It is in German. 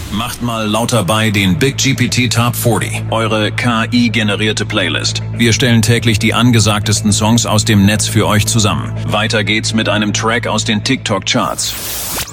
Macht mal lauter bei den Big GPT Top 40, eure KI-generierte Playlist. Wir stellen täglich die angesagtesten Songs aus dem Netz für euch zusammen. Weiter geht's mit einem Track aus den TikTok-Charts.